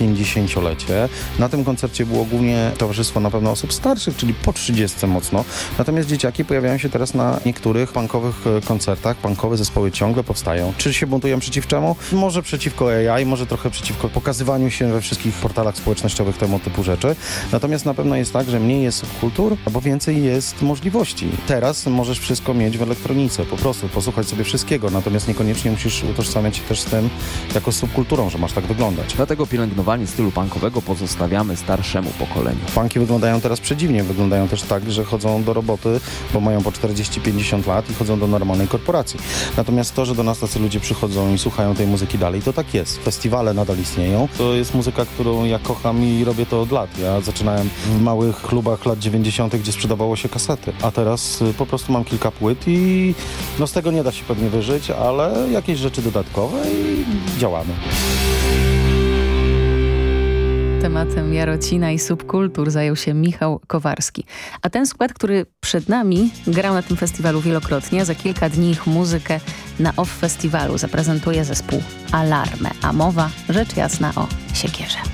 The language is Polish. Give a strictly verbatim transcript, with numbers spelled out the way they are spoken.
pięćdziesięciolecie. Na tym koncercie było głównie towarzystwo na pewno osób starszych, czyli po trzydziestce mocno. Natomiast dzieciaki pojawiają się teraz na niektórych punkowych koncertach. Punkowe zespoły ciągle powstają. Czy się buntują przeciw czemu? Może przeciwko A I, może trochę przeciwko pokazywaniu się we wszystkich portalach społecznościowych tego typu rzeczy. Natomiast na pewno jest tak, że mniej jest subkultur, bo więcej jest możliwości. Teraz możesz wszystko mieć w elektronice, po prostu posłuchać sobie wszystkiego, natomiast niekoniecznie musisz utożsamiać się też z tym jako z subkulturą, że masz tak wyglądać. Dlatego pielęgnowanie stylu punkowego pozostawiamy starszemu pokoleniu. Punki wyglądają teraz przedziwnie, wyglądają też tak, że chodzą do roboty, bo mają po czterdzieści pięćdziesiąt lat i chodzą do normalnej korporacji. Natomiast to, że do nas tacy ludzie przychodzą i słuchają tej muzyki dalej, to tak jest. Festiwale nadal istnieją. To jest muzyka, którą ja kocham i robię to od lat. Ja zaczynałem w małych klubach lat dziewięćdziesiątych, gdzie sprzedawało się kasety, a teraz y, po prostu mam kilka płyt i no z tego nie da się pewnie wyżyć, ale jakieś rzeczy dodatkowe i działamy. Tematem Jarocina i subkultur zajął się Michał Kowarski. A ten skład, który przed nami grał na tym festiwalu wielokrotnie, za kilka dni ich muzykę na Off Festiwalu zaprezentuje zespół Alarmę, a mowa rzecz jasna o Siekierze.